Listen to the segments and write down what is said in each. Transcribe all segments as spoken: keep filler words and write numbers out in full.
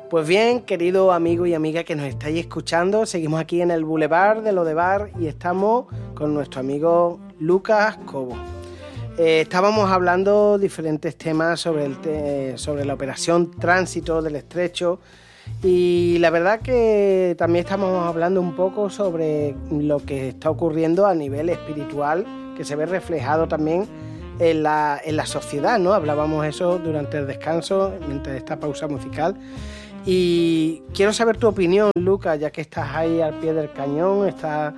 Pues bien, querido amigo y amiga que nos estáis escuchando, seguimos aquí en el Boulevard de Lodebar y estamos con nuestro amigo Lucas Cobo. Eh, estábamos hablando diferentes temas sobre, el te- sobre la operación Tránsito del Estrecho y la verdad que también estamos hablando un poco sobre lo que está ocurriendo a nivel espiritual, que se ve reflejado también en la, en la sociedad, ¿no? Hablábamos eso durante el descanso, mientras esta pausa musical. Y quiero saber tu opinión, Lucas, ya que estás ahí al pie del cañón, estás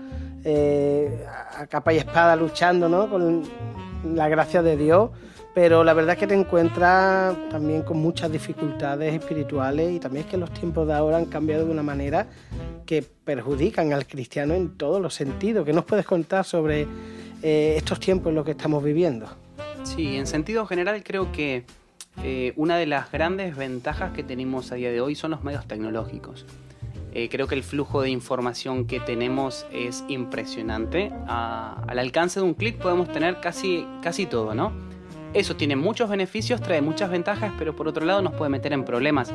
eh, a capa y espada luchando, ¿no? Con la gracia de Dios, pero la verdad es que te encuentras también con muchas dificultades espirituales y también es que los tiempos de ahora han cambiado de una manera que perjudican al cristiano en todos los sentidos. ¿Qué nos puedes contar sobre eh, estos tiempos en los que estamos viviendo? Sí, en sentido general creo que Eh, una de las grandes ventajas que tenemos a día de hoy son los medios tecnológicos. Eh, creo que el flujo de información que tenemos es impresionante. A, al alcance de un clic podemos tener casi, casi todo, ¿no? Eso tiene muchos beneficios, trae muchas ventajas, pero por otro lado nos puede meter en problemas.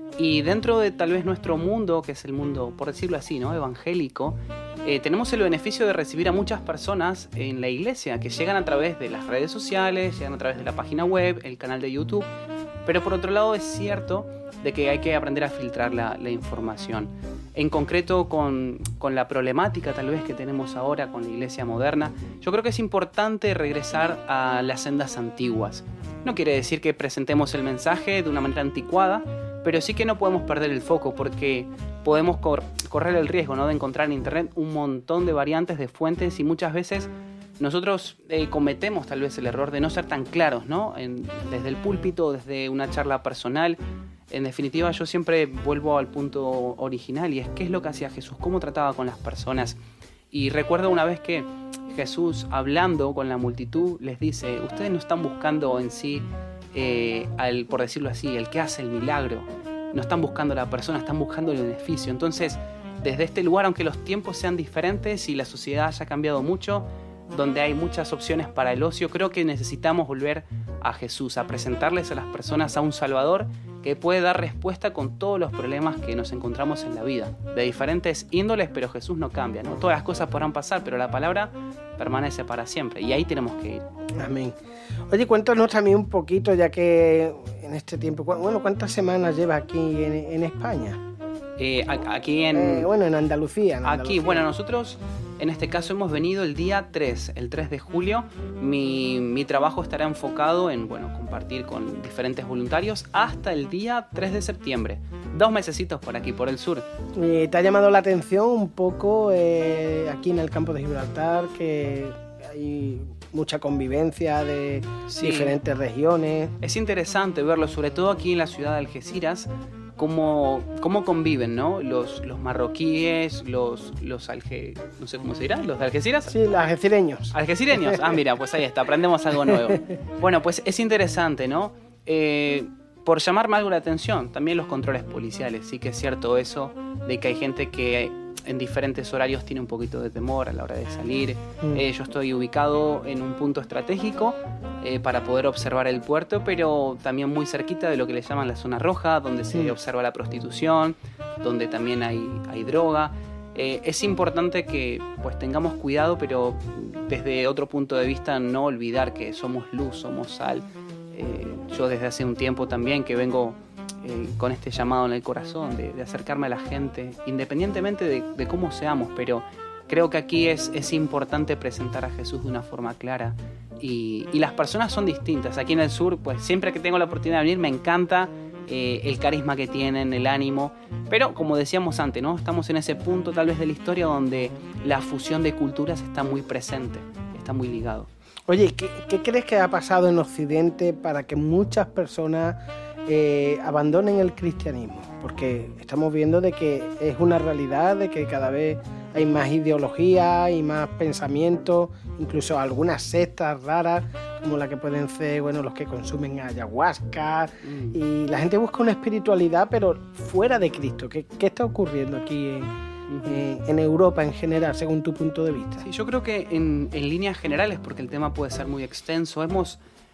Y dentro de tal vez nuestro mundo, que es el mundo, por decirlo así, ¿no? evangélico, eh, tenemos el beneficio de recibir a muchas personas en la iglesia que llegan a través de las redes sociales, llegan a través de la página web, el canal de YouTube, pero por otro lado es cierto de que hay que aprender a filtrar la, la información. En concreto con, con la problemática tal vez que tenemos ahora con la iglesia moderna, yo creo que es importante regresar a las sendas antiguas. No quiere decir que presentemos el mensaje de una manera anticuada, pero sí que no podemos perder el foco porque podemos cor- correr el riesgo, ¿no? de encontrar en internet un montón de variantes de fuentes y muchas veces nosotros eh, cometemos tal vez el error de no ser tan claros, ¿no? En, desde el púlpito, desde una charla personal. En definitiva, yo siempre vuelvo al punto original y es qué es lo que hacía Jesús, cómo trataba con las personas. Y recuerdo una vez que Jesús, hablando con la multitud, les dice, ustedes no están buscando en sí, eh, al, por decirlo así, el que hace el milagro. No están buscando a la persona, están buscando el beneficio. Entonces, desde este lugar, aunque los tiempos sean diferentes y la sociedad haya cambiado mucho, donde hay muchas opciones para el ocio, creo que necesitamos volver a Jesús, a presentarles a las personas a un Salvador que puede dar respuesta con todos los problemas que nos encontramos en la vida, de diferentes índoles, pero Jesús no cambia, ¿no? Todas las cosas podrán pasar, pero la palabra permanece para siempre, y ahí tenemos que ir. Amén. Oye, cuéntanos también un poquito, ya que en este tiempo, bueno, ¿cuántas semanas llevas aquí en, en España? Eh, aquí en... Eh, bueno, en Andalucía, en Andalucía. Aquí, bueno, nosotros en este caso hemos venido el día tres, el tres de julio. Mi, mi trabajo estará enfocado en, bueno, compartir con diferentes voluntarios hasta el día tres de septiembre. Dos mesecitos por aquí, por el sur. ¿Y te ha llamado la atención un poco eh, aquí en el campo de Gibraltar que hay mucha convivencia de sí. diferentes regiones? Es interesante verlo, sobre todo aquí en la ciudad de Algeciras, cómo, cómo conviven, ¿no? Los, los marroquíes, los, los alge, no sé cómo se dirá, los de Algeciras. Sí, los algecireños. ¿Algecireños? Ah, mira, pues ahí está, aprendemos algo nuevo. Bueno, pues es interesante, ¿no? Eh, por llamarme algo la atención, también los controles policiales. Sí que es cierto eso, de que hay gente que en diferentes horarios tiene un poquito de temor a la hora de salir. Mm. Eh, yo estoy ubicado en un punto estratégico eh, para poder observar el puerto, pero también muy cerquita de lo que le llaman la zona roja, donde se mm. observa la prostitución, donde también hay, hay droga. Eh, es importante que pues tengamos cuidado, pero desde otro punto de vista no olvidar que somos luz, somos sal. Eh, yo desde hace un tiempo también que vengo eh, con este llamado en el corazón de, de acercarme a la gente, independientemente de, de cómo seamos, pero creo que aquí es, es importante presentar a Jesús de una forma clara y, y las personas son distintas. Aquí en el sur, pues siempre que tengo la oportunidad de venir me encanta eh, el carisma que tienen, el ánimo, pero como decíamos antes, ¿no? Estamos en ese punto tal vez de la historia donde la fusión de culturas está muy presente, está muy ligado. Oye, ¿qué, ¿qué crees que ha pasado en Occidente para que muchas personas eh, abandonen el cristianismo? Porque estamos viendo de que es una realidad, de que cada vez hay más ideología y más pensamientos, incluso algunas sectas raras, como la que pueden ser, bueno, los que consumen ayahuasca, mm. y la gente busca una espiritualidad, pero fuera de Cristo. ¿Qué, qué está ocurriendo aquí en, Eh, en Europa en general, según tu punto de vista? Sí, yo creo que en, en líneas generales, porque el tema puede ser muy extenso, hemos,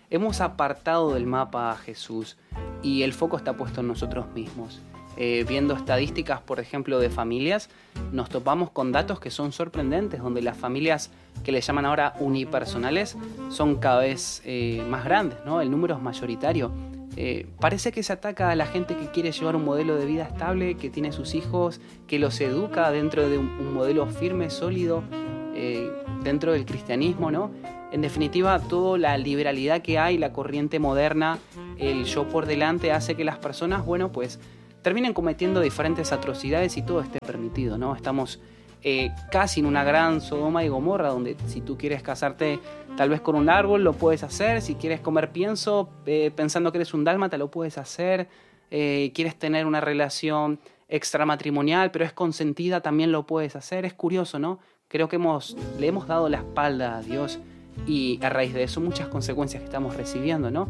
hemos apartado del mapa a Jesús y el foco está puesto en nosotros mismos. Eh, viendo estadísticas, por ejemplo, de familias, nos topamos con datos que son sorprendentes, donde las familias que le llaman ahora unipersonales son cada vez eh, más grandes, ¿no? El número es mayoritario. Eh, parece que se ataca a la gente que quiere llevar un modelo de vida estable, que tiene sus hijos, que los educa dentro de un, un modelo firme, sólido, eh, dentro del cristianismo, ¿no? En definitiva, toda la liberalidad que hay, la corriente moderna, el yo por delante, hace que las personas, bueno, pues terminen cometiendo diferentes atrocidades y todo esté permitido, ¿no? Estamos eh, casi en una gran Sodoma y Gomorra, donde si tú quieres casarte tal vez con un árbol, lo puedes hacer. Si quieres comer pienso, eh, pensando que eres un dálmata, lo puedes hacer. Eh, quieres tener una relación extramatrimonial, pero es consentida, también lo puedes hacer. Es curioso, ¿no? Creo que hemos, le hemos dado la espalda a Dios y a raíz de eso muchas consecuencias que estamos recibiendo, ¿no?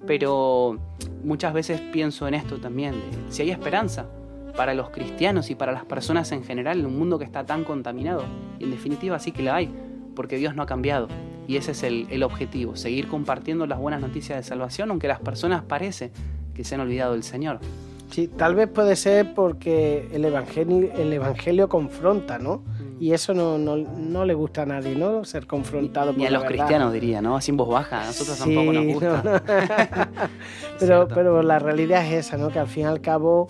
Pero muchas veces pienso en esto también, de si hay esperanza para los cristianos y para las personas en general en un mundo que está tan contaminado. Y en definitiva sí que la hay, porque Dios no ha cambiado. Y ese es el, el objetivo, seguir compartiendo las buenas noticias de salvación, aunque las personas parece que se han olvidado del Señor. Sí, tal vez puede ser porque el evangelio, el evangelio confronta, ¿no? Y eso no, no, no le gusta a nadie, ¿no? Ser confrontado por Ni a los la verdad. cristianos, diría, ¿no? Así en voz baja, a nosotros Sí, tampoco nos gusta. no, no. pero, pero la realidad es esa, ¿no? Que al fin y al cabo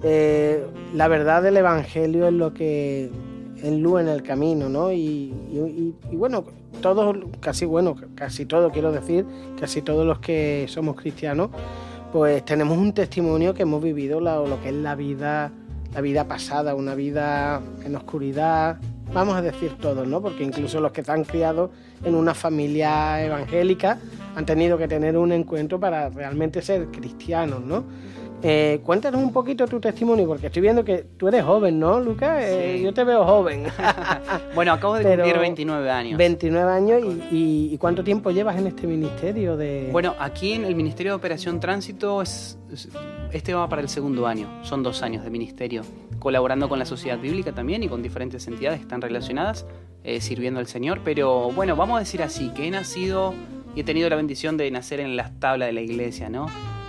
eh, la verdad del evangelio es lo que es luz en el camino, ¿no? Y, y, y bueno, todos, casi bueno, casi todos, quiero decir, casi todos los que somos cristianos, pues tenemos un testimonio que hemos vivido lo, lo que es la vida, la vida pasada, una vida en oscuridad, vamos a decir todos, ¿no? Porque incluso los que están criados en una familia evangélica han tenido que tener un encuentro para realmente ser cristianos, ¿no? Eh, cuéntanos un poquito tu testimonio, porque estoy viendo que tú eres joven, ¿no, Lucas? Eh, Sí. Yo te veo joven. Bueno, acabo de Pero cumplir veintinueve años. veintinueve años y, y, y ¿cuánto tiempo llevas en este ministerio de...? Bueno, aquí en el Ministerio de Operación Tránsito, es, es- este va para el segundo año. Son dos años de ministerio, colaborando con la Sociedad Bíblica también y con diferentes entidades que están relacionadas, eh, sirviendo al Señor. Pero bueno, vamos a decir así, que he nacido y he tenido la bendición de nacer en la tabla de la iglesia, ¿no?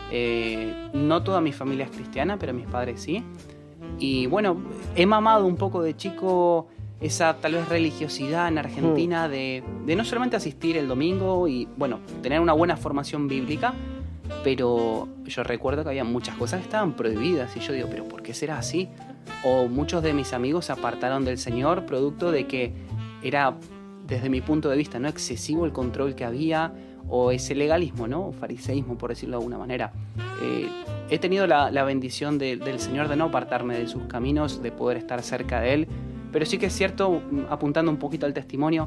Eh, no toda mi familia es cristiana, pero mis padres sí. Y bueno, he mamado un poco de chico esa tal vez religiosidad en Argentina de, de no solamente asistir el domingo y bueno, tener una buena formación bíblica, pero yo recuerdo que había muchas cosas que estaban prohibidas y yo digo, pero ¿por qué será así? O muchos de mis amigos se apartaron del Señor producto de que era, desde mi punto de vista, no excesivo el control que había, o ese legalismo, ¿no? O fariseísmo, por decirlo de alguna manera. Eh, he tenido la, la bendición de, del Señor de no apartarme de sus caminos, de poder estar cerca de Él, pero sí que es cierto, apuntando un poquito al testimonio,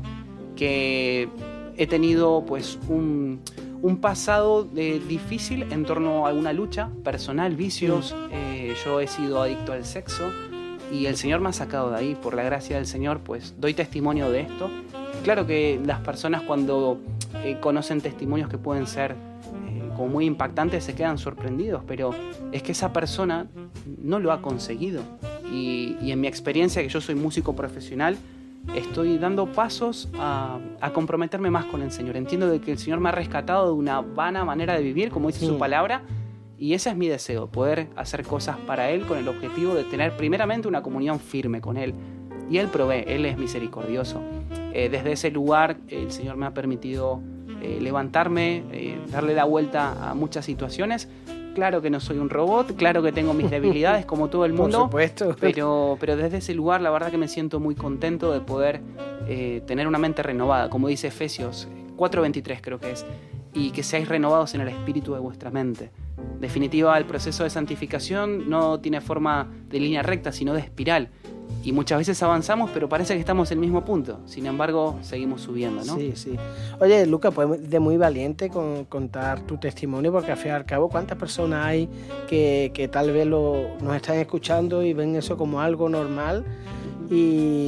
que he tenido pues un, un pasado de, difícil en torno a alguna lucha personal, vicios. Eh, yo he sido adicto al sexo y el Señor me ha sacado de ahí. Por la gracia del Señor, pues doy testimonio de esto. Claro que las personas cuando eh, conocen testimonios que pueden ser eh, como muy impactantes se quedan sorprendidos, pero es que esa persona no lo ha conseguido. Y, y en mi experiencia, que yo soy músico profesional, estoy dando pasos a, a comprometerme más con el Señor. Entiendo de que el Señor me ha rescatado de una vana manera de vivir, como dice Sí. su palabra, y ese es mi deseo, poder hacer cosas para Él con el objetivo de tener primeramente una comunión firme con Él. Y Él provee, Él es misericordioso. Eh, desde ese lugar el Señor me ha permitido eh, levantarme, eh, darle la vuelta a muchas situaciones. Claro que no soy un robot, claro que tengo mis debilidades como todo el mundo. Por supuesto. Pero, pero desde ese lugar la verdad que me siento muy contento de poder eh, tener una mente renovada, como dice Efesios cuatro veintitrés creo que es, y que seáis renovados en el espíritu de vuestra mente. En definitiva, el proceso de santificación no tiene forma de línea recta, sino de espiral. Y muchas veces avanzamos, pero parece que estamos en el mismo punto. Sin embargo, seguimos subiendo, ¿no? Sí, sí. Oye, Lucas, pues de muy valiente con contar tu testimonio, porque al fin y al cabo, ¿cuántas personas hay que, que tal vez lo, nos están escuchando y ven eso como algo normal y,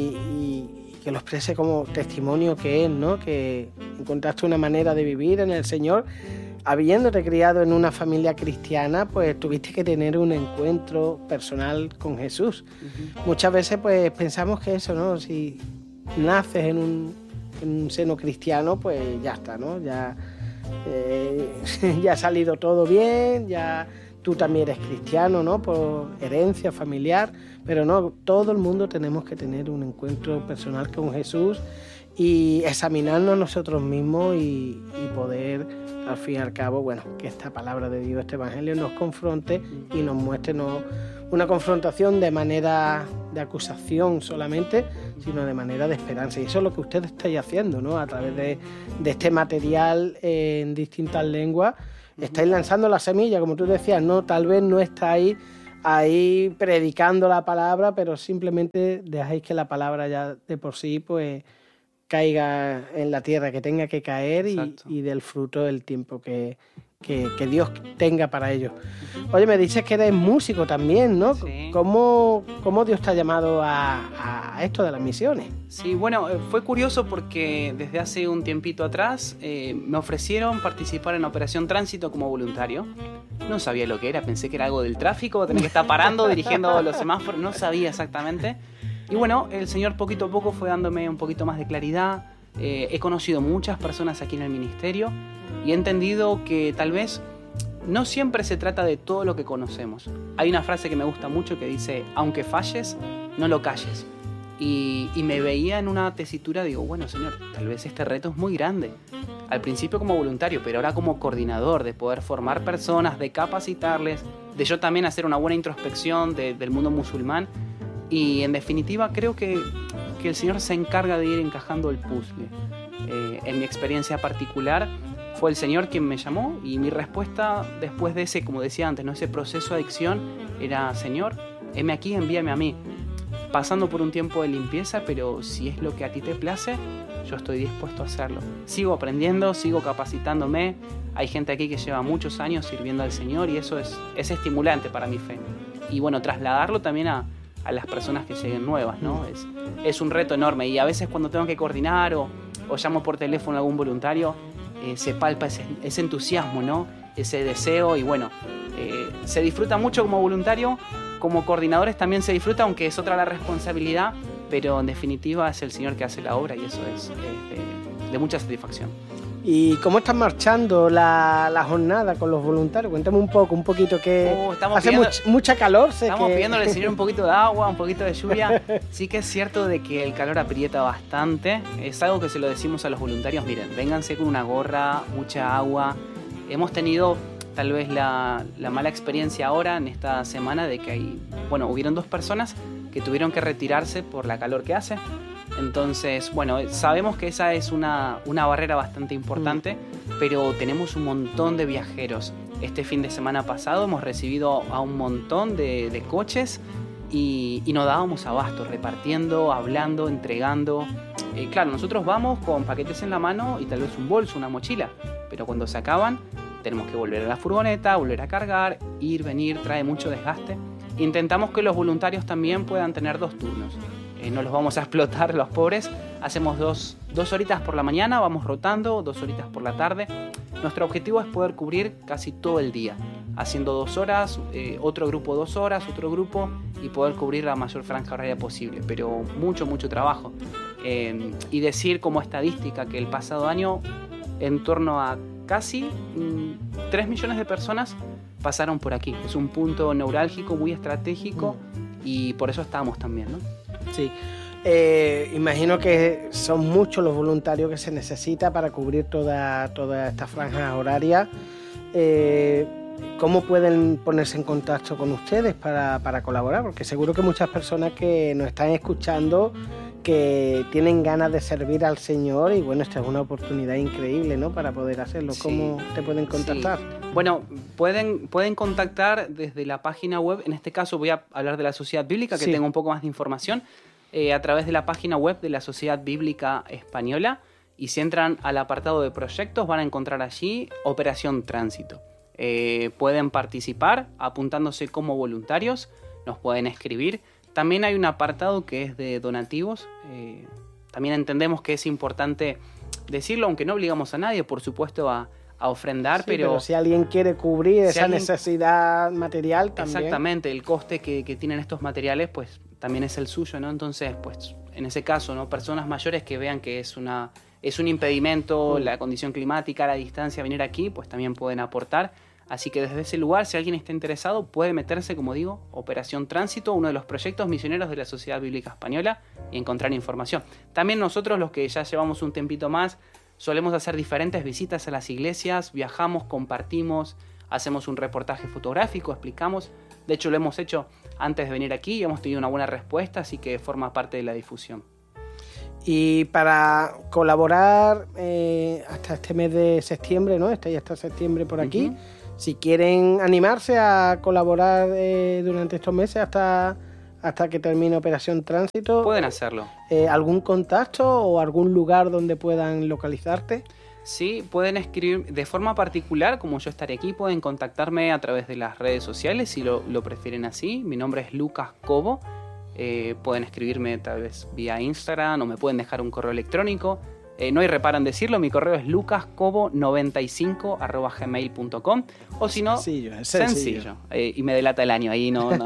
y que lo exprese como testimonio que es, ¿no? Que encontraste una manera de vivir en el Señor. Habiéndote criado en una familia cristiana, pues tuviste que tener un encuentro personal con Jesús. Uh-huh. Muchas veces pues pensamos que eso, ¿no? Si naces en un, en un seno cristiano, pues ya está, ¿no? Ya eh, ya ha salido todo bien, ya tú también eres cristiano, ¿no? Por herencia familiar, pero no, todo el mundo tenemos que tener un encuentro personal con Jesús y examinarnos nosotros mismos y, y poder, al fin y al cabo, bueno, que esta palabra de Dios, este evangelio nos confronte y nos muestre no una confrontación de manera de acusación solamente, sino de manera de esperanza. Y eso es lo que ustedes estáis haciendo, ¿no? A través de, de este material en distintas lenguas, estáis lanzando la semilla, como tú decías, ¿no? Tal vez no estáis ahí predicando la palabra, pero simplemente dejáis que la palabra ya de por sí, pues, caiga en la tierra que tenga que caer y, y del fruto del tiempo que, que, que Dios tenga para ello. Oye, me dices que eres músico también, ¿no? Sí. ¿Cómo, cómo Dios te ha llamado a, a esto de las misiones? Sí, bueno, fue curioso porque desde hace un tiempito atrás eh, me ofrecieron participar en Operación Tránsito como voluntario. No sabía lo que era, pensé que era algo del tráfico, tener que estar parando, dirigiendo los semáforos, no sabía exactamente. Y bueno, el Señor poquito a poco fue dándome un poquito más de claridad. Eh, he conocido muchas personas aquí en el ministerio y he entendido que tal vez no siempre se trata de todo lo que conocemos. Hay una frase que me gusta mucho que dice, aunque falles, no lo calles. Y, y me veía en una tesitura, digo, bueno, Señor, tal vez este reto es muy grande. Al principio como voluntario, pero ahora como coordinador, de poder formar personas, de capacitarles, de yo también hacer una buena introspección de, del mundo musulmán. Y en definitiva creo que, que el Señor se encarga de ir encajando el puzzle. Eh, en mi experiencia particular fue el Señor quien me llamó y mi respuesta después de ese, como decía antes, ¿no? ese proceso de adicción era, Señor, heme aquí, envíame a mí. Pasando por un tiempo de limpieza, pero si es lo que a ti te place, yo estoy dispuesto a hacerlo. Sigo aprendiendo, sigo capacitándome. Hay gente aquí que lleva muchos años sirviendo al Señor y eso es, es estimulante para mi fe. Y bueno, trasladarlo también a a las personas que lleguen nuevas, ¿no? Es, es un reto enorme y a veces cuando tengo que coordinar o, o llamo por teléfono a algún voluntario, eh, se palpa ese, ese entusiasmo, ¿no? Ese deseo y bueno, eh, se disfruta mucho como voluntario, como coordinadores también se disfruta, aunque es otra la responsabilidad, pero en definitiva es el Señor que hace la obra y eso es, es de, de mucha satisfacción. ¿Y cómo está marchando la, la jornada con los voluntarios? Cuéntame un poco, un poquito que oh, hace pidiendo, much, mucha calor. Sé estamos que... pidiéndole al Señor un poquito de agua, un poquito de lluvia. Sí que es cierto de que el calor aprieta bastante. Es algo que se lo decimos a los voluntarios. Miren, vénganse con una gorra, mucha agua. Hemos tenido tal vez la, la mala experiencia ahora en esta semana de que hay, bueno, hubieron dos personas que tuvieron que retirarse por la calor que hace. Entonces, bueno, sabemos que esa es una, una barrera bastante importante, mm. pero tenemos un montón de viajeros. Este fin de semana pasado hemos recibido a un montón de, de coches y, y no dábamos abasto, repartiendo, hablando, entregando. Eh, claro, nosotros vamos con paquetes en la mano y tal vez un bolso, una mochila, pero cuando se acaban tenemos que volver a la furgoneta, volver a cargar, ir, venir, trae mucho desgaste. Intentamos que los voluntarios también puedan tener dos turnos. Eh, no los vamos a explotar los pobres. Hacemos dos, dos horitas por la mañana, vamos rotando, dos horitas por la tarde. Nuestro objetivo es poder cubrir casi todo el día, haciendo dos horas, eh, otro grupo dos horas, otro grupo y poder cubrir la mayor franja horaria posible. Pero mucho, mucho trabajo. Eh, y decir como estadística que el pasado año en torno a casi mmm, tres millones de personas pasaron por aquí. Es un punto neurálgico muy estratégico y por eso estamos también, ¿no? Sí, eh, imagino que son muchos los voluntarios que se necesita para cubrir toda, toda esta franja horaria. Eh, ¿Cómo pueden ponerse en contacto con ustedes para, para colaborar? Porque seguro que muchas personas que nos están escuchando que tienen ganas de servir al Señor y bueno, esta es una oportunidad increíble, ¿no? Para poder hacerlo. ¿Cómo sí, te pueden contactar? Sí. Bueno, pueden, pueden contactar desde la página web. En este caso voy a hablar de la Sociedad Bíblica, que sí. tengo un poco más de información, eh, a través de la página web de la Sociedad Bíblica Española. Y si entran al apartado de proyectos van a encontrar allí Operación Tránsito. Eh, pueden participar apuntándose como voluntarios, nos pueden escribir. También hay un apartado que es de donativos. Eh, también entendemos que es importante decirlo, aunque no obligamos a nadie, por supuesto, a, a ofrendar. Sí, pero, pero si alguien quiere cubrir si esa alguien, necesidad material también. Exactamente, el coste que, que tienen estos materiales pues también es el suyo, ¿no? Entonces, pues en ese caso, ¿no? Personas mayores que vean que es una, es un impedimento, la condición climática, la distancia, venir aquí, pues también pueden aportar. Así que desde ese lugar, si alguien está interesado, puede meterse, como digo, Operación Tránsito, uno de los proyectos misioneros de la Sociedad Bíblica Española, y encontrar información. También nosotros, los que ya llevamos un tempito más, solemos hacer diferentes visitas a las iglesias, viajamos, compartimos, hacemos un reportaje fotográfico, explicamos. De hecho, lo hemos hecho antes de venir aquí y hemos tenido una buena respuesta, así que forma parte de la difusión. Y para colaborar eh, hasta este mes de septiembre, ¿no? Está ya hasta septiembre por aquí. Uh-huh. Si quieren animarse a colaborar eh, durante estos meses hasta, hasta que termine Operación Tránsito, pueden hacerlo. Eh, ¿Algún contacto o algún lugar donde puedan localizarte? Sí, pueden escribir de forma particular, como yo estaré aquí, pueden contactarme a través de las redes sociales si lo, lo prefieren así. Mi nombre es Lucas Cobo. Eh, pueden escribirme tal vez vía Instagram o me pueden dejar un correo electrónico. Eh, no hay reparo en decirlo, mi correo es lucascobo noventa y cinco arroba gmail punto com, o si no, sencillo, es sencillo, sencillo. Eh, y me delata el año ahí, no, no.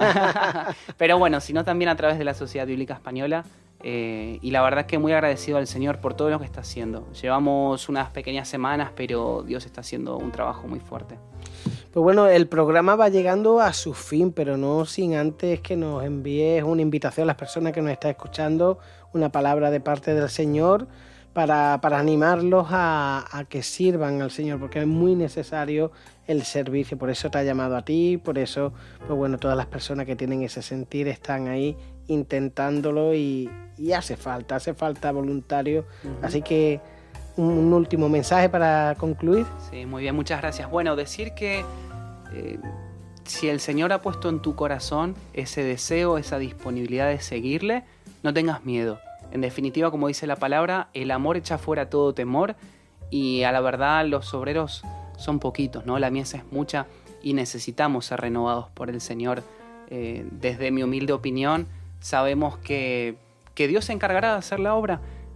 Pero bueno, si no, también a través de la Sociedad Bíblica Española, eh, y la verdad es que muy agradecido al Señor por todo lo que está haciendo. Llevamos unas pequeñas semanas, pero Dios está haciendo un trabajo muy fuerte. Pues bueno, el programa va llegando a su fin, pero no sin antes que nos envíes una invitación a las personas que nos están escuchando, una palabra de parte del Señor, Para, para animarlos a, a que sirvan al Señor, porque es muy necesario el servicio. Por eso te ha llamado a ti, por eso, pues bueno, todas las personas que tienen ese sentir están ahí intentándolo y, y hace falta, hace falta voluntarios. Uh-huh. Así que un, un último mensaje para concluir. Sí, muy bien, muchas gracias. Bueno, decir que eh, si el Señor ha puesto en tu corazón ese deseo, esa disponibilidad de seguirle, no tengas miedo. En definitiva, como dice la palabra, el amor echa fuera todo temor, y a la verdad los obreros son poquitos, ¿no? La mies es mucha y necesitamos ser renovados por el Señor. Eh, desde mi humilde opinión, sabemos que, que Dios se encargará de hacer la obra.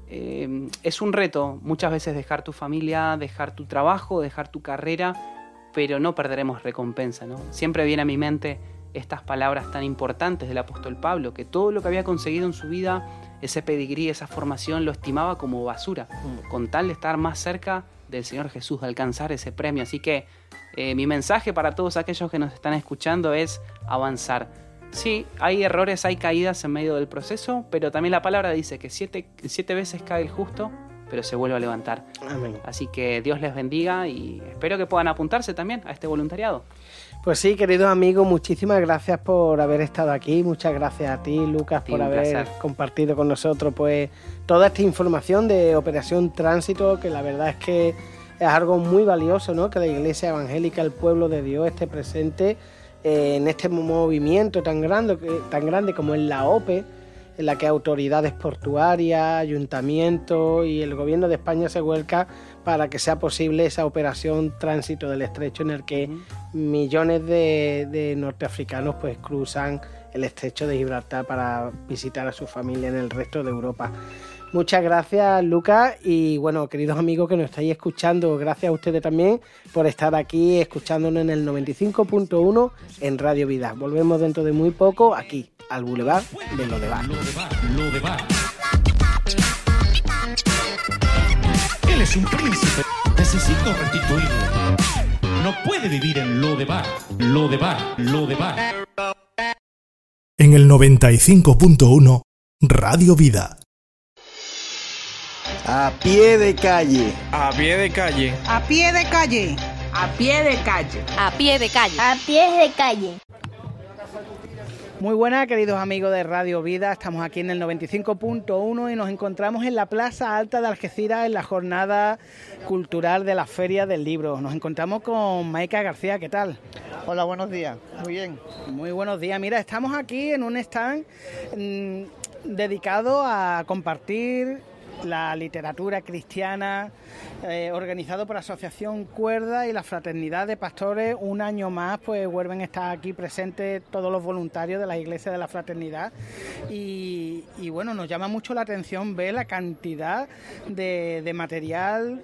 Eh, es un reto muchas veces dejar tu familia, dejar tu trabajo, dejar tu carrera, pero no perderemos recompensa, ¿no? Siempre viene a mi mente estas palabras tan importantes del apóstol Pablo, que todo lo que había conseguido en su vida, ese pedigrí, esa formación, lo estimaba como basura, con tal de estar más cerca del Señor Jesús, de alcanzar ese premio. Así que eh, mi mensaje para todos aquellos que nos están escuchando es avanzar. Sí, hay errores, hay caídas en medio del proceso, pero también la palabra dice que siete, siete veces cae el justo, pero se vuelve a levantar. Amén. Así que Dios les bendiga y espero que puedan apuntarse también a este voluntariado. Pues sí, queridos amigos, muchísimas gracias por haber estado aquí. Muchas gracias a ti, Lucas, Sí, por un haber placer. compartido con nosotros pues toda esta información de Operación Tránsito, que la verdad es que es algo muy valioso, ¿no? Que la Iglesia Evangélica, el pueblo de Dios, esté presente eh, en este movimiento tan grande, tan grande como es la O P E, en la que autoridades portuarias, ayuntamientos y el gobierno de España se vuelca para que sea posible esa operación Tránsito del Estrecho, en el que uh-huh. millones de, de norteafricanos pues cruzan el Estrecho de Gibraltar para visitar a su familia en el resto de Europa. Muchas gracias, Lucas, y bueno, queridos amigos que nos estáis escuchando, gracias a ustedes también por estar aquí escuchándonos en el noventa y cinco punto uno en Radio Vida. Volvemos dentro de muy poco aquí, al Boulevard de Lodebar. Lodebar. Él es un príncipe. Necesito restituirlo. No puede vivir en Lodebar. Lodebar. Lodebar. En el noventa y cinco punto uno, Radio Vida. A pie de calle. A pie de calle. A pie de calle. A pie de calle. A pie de calle. A pie de calle. Muy buenas, queridos amigos de Radio Vida, estamos aquí en el noventa y cinco punto uno y nos encontramos en la Plaza Alta de Algeciras en la jornada cultural de la Feria del Libro. Nos encontramos con Maika García, ¿qué tal? Hola, buenos días, muy bien. Muy buenos días, mira, estamos aquí en un stand mmm, dedicado a compartir la literatura cristiana, eh, organizado por Asociación Cuerda y la Fraternidad de Pastores. Un año más pues vuelven a estar aquí presentes todos los voluntarios de la Iglesia de la Fraternidad y, y bueno, nos llama mucho la atención ver la cantidad de, de material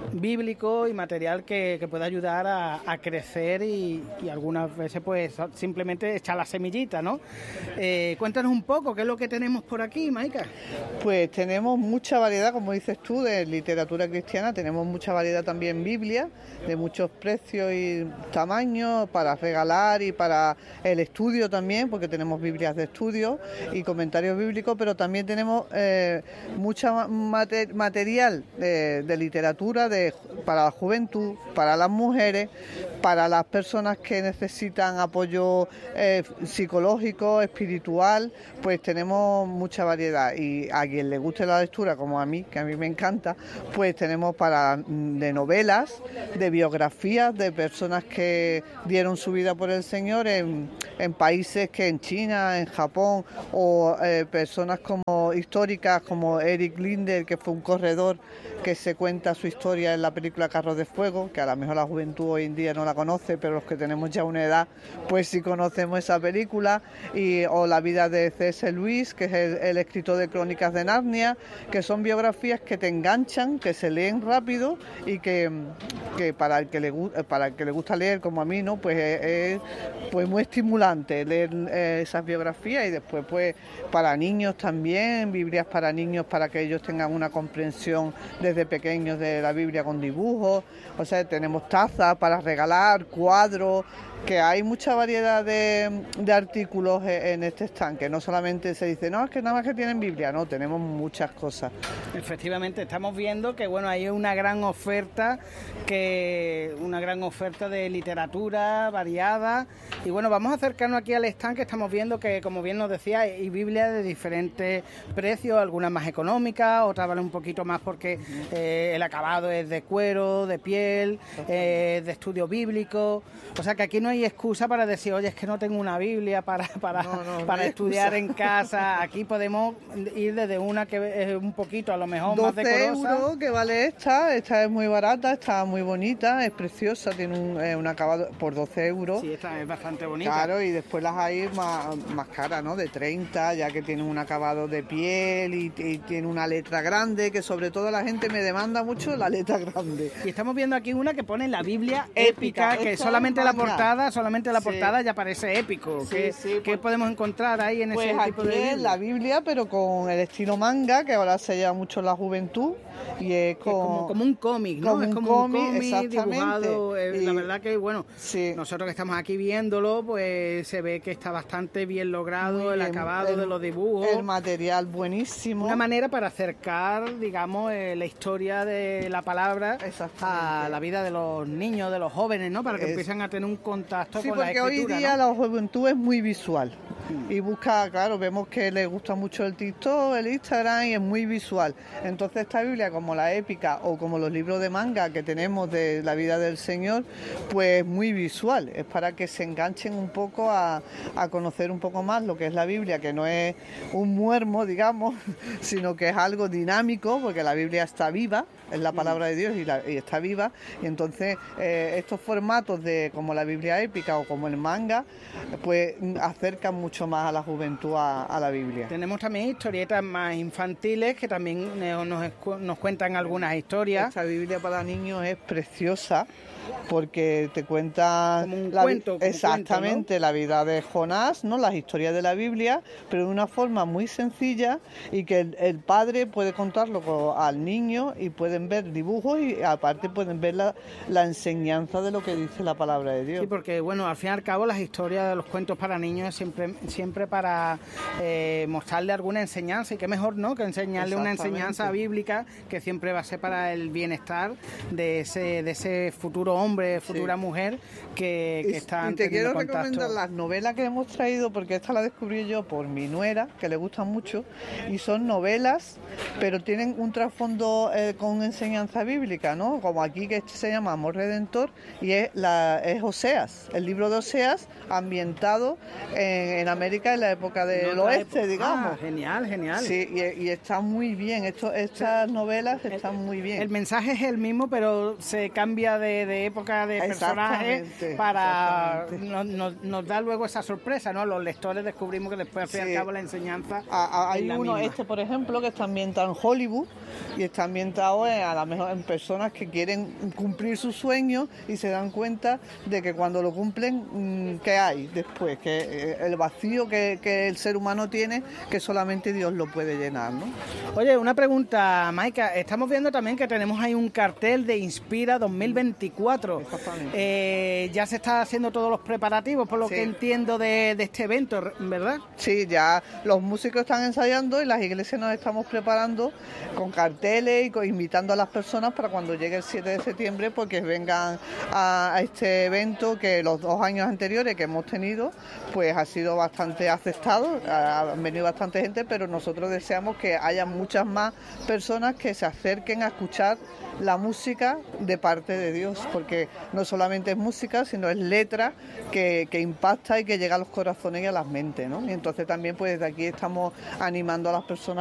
bíblico y material que, que pueda ayudar a, a crecer y, y algunas veces pues simplemente echar la semillita, ¿no? Eh, cuéntanos un poco, ¿qué es lo que tenemos por aquí, Maika? Pues tenemos mucha variedad, como dices tú, de literatura cristiana, tenemos mucha variedad también Biblia, de muchos precios y tamaños para regalar y para el estudio también, porque tenemos Biblias de estudio y comentarios bíblicos, pero también tenemos eh, mucha mater- material de, de literatura de, para la juventud, para las mujeres, para las personas que necesitan apoyo eh, psicológico, espiritual, pues tenemos mucha variedad. Y a quien le guste la lectura, como a mí, que a mí me encanta, pues tenemos para de novelas, de biografías de personas que dieron su vida por el Señor en, en países que en China, en Japón, o eh, personas como históricas como Eric Linder, que fue un corredor que se cuenta su historia en la película Carros de Fuego, que a lo mejor la juventud hoy en día no la conoce, pero los que tenemos ya una edad, pues sí conocemos esa película, y o la vida de C S Lewis, que es el, el escritor de Crónicas de Narnia, que son biografías que te enganchan, que se leen rápido y que, que para el que le para el que le gusta leer, como a mí, no, pues es, es pues muy estimulante leer eh, esas biografías. Y después pues para niños también, Biblias para niños, para que ellos tengan una comprensión desde pequeños de la Biblia con dibujos. O sea, tenemos tazas para regalar, cuadros, que hay mucha variedad de, de artículos en este estanque. No solamente se dice, no, es que nada más que tienen Biblia, no, tenemos muchas cosas. Efectivamente, estamos viendo que bueno, hay una gran oferta, que una gran oferta de literatura variada. Y bueno, vamos a acercarnos aquí al estanque. Estamos viendo que, como bien nos decía, hay Biblias de diferentes precios, algunas más económicas, otras valen un poquito más porque eh, el acabado es de cuero, de piel, eh, de estudio bíblico. O sea que aquí no hay excusa para decir, oye, es que no tengo una Biblia para, para, no, no, para no estudiar excusa en casa. Aquí podemos ir desde una que es un poquito, a lo mejor más decorosa. doce euros que vale esta, esta es muy barata, está muy bonita, es preciosa, tiene un, eh, un acabado por doce euros. Sí, esta es bastante bonita. Claro, y después las hay más, más caras, ¿no? De treinta, ya que tienen un acabado de piel y, y tiene una letra grande, que sobre todo la gente me demanda mucho la letra grande. Y estamos viendo aquí una que pone la Biblia épica, épica que solamente la portada, solamente la portada sí. ya parece épico. Sí, ¿Qué, sí, ¿qué pues, podemos encontrar ahí en pues ese tipo de Biblia? Es la Biblia, pero con el estilo manga, que ahora se lleva mucho en la juventud, y es, con, es como, como un cómic, ¿no? Como es un como cómic, un cómic dibujado. Eh, y, la verdad que, bueno, sí. nosotros que estamos aquí viéndolo, pues se ve que está bastante bien logrado. Muy el bien, acabado el, de los dibujos. El material buenísimo. Una manera para acercar, digamos, eh, la historia de la palabra a la vida de los niños, de los jóvenes, ¿no? Para que es, empiecen a tener un contacto sí, con la escritura. Sí, porque hoy día ¿no? la juventud es muy visual. Y busca, claro, vemos que le gusta mucho el TikTok, el Instagram, y es muy visual. Entonces esta Biblia, como la épica o como los libros de manga que tenemos de la vida del Señor, pues muy visual. Es para que se enganchen un poco a, a conocer un poco más lo que es la Biblia, que no es un muermo, digamos, sino que es algo dinámico, porque la Biblia está viva, es la palabra de Dios y, la, y está viva. Y entonces eh, estos formatos de como la Biblia épica o como el manga, pues acercan mucho más a la juventud a, a la Biblia. Tenemos también historietas más infantiles que también nos, nos cuentan algunas historias. Esta Biblia para niños es preciosa porque te cuenta como un la, cuento, como exactamente cuento, ¿no? La vida de Jonás, ¿no? Las historias de la Biblia, pero de una forma muy sencilla y que el, el padre puede contarlo con, al niño y pueden ver dibujos y aparte pueden ver la, la enseñanza de lo que dice la palabra de Dios. Sí, porque bueno, al fin y al cabo las historias de los cuentos para niños es siempre, siempre para eh, mostrarle alguna enseñanza, y qué mejor, ¿no?, que enseñarle una enseñanza bíblica que siempre va a ser para el bienestar de ese, de ese futuro hombre, futura sí. mujer que, que está y te quiero contacto. recomendar las novelas que hemos traído, porque esta la descubrí yo por mi nuera, que le gustan mucho, y son novelas, pero tienen un trasfondo eh, con enseñanza bíblica, ¿no? Como aquí, que este se llama Amor Redentor, y es, la, es Oseas, el libro de Oseas, ambientado en, en América en la época del No, oeste, época. digamos. Ah, genial, genial. Sí, y, y está muy bien, Esto, estas novelas están el, muy bien. El mensaje es el mismo, pero se cambia de, de época, de personaje, para nos, nos, nos da luego esa sorpresa, ¿no? Los lectores descubrimos que después al fin y Sí. al cabo la enseñanza A, a, hay es la uno, misma. este por ejemplo, que está ambientado en Hollywood y está ambientado en, a lo mejor en personas que quieren cumplir sus sueños y se dan cuenta de que cuando lo cumplen, mmm, ¿qué hay después? Que eh, el vacío que, que el ser humano tiene, que solamente Dios lo puede llenar, ¿no? Oye, una pregunta, Maika. Estamos viendo también que tenemos ahí un cartel de Inspira dos mil veinticuatro. Exactamente. Eh, ya se está haciendo todos los preparativos, por lo Sí. que entiendo de, de este evento, ¿verdad? Sí, ya los músicos están ensayando y las iglesias nos estamos preparando con carteles y con, invitando a las personas para cuando llegue el siete de septiembre, porque vengan a, a este evento que los dos años anteriores que hemos tenido, pues ha sido bastante aceptado, ha, han venido bastante gente, pero nosotros deseamos que haya muchas más personas que se acerquen a escuchar la música de parte de Dios, porque no solamente es música, sino es letra que, que impacta y que llega a los corazones y a las mentes, ¿no? Y entonces también pues desde aquí estamos animando a las personas